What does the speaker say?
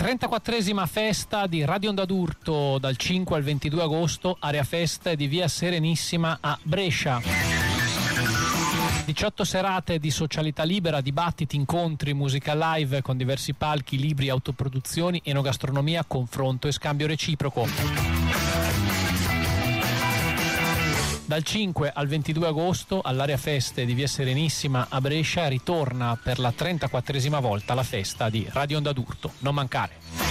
34esima festa di Radio Onda d'Urto dal 5 al 22 agosto, area feste di via Serenissima a Brescia. 18 serate di socialità libera, dibattiti, incontri, musica live con diversi palchi, libri, autoproduzioni, enogastronomia, confronto e scambio reciproco. Dal 5 al 22 agosto all'area feste di via Serenissima a Brescia ritorna per la 34esima volta la festa di Radio Onda d'Urto. Non mancare!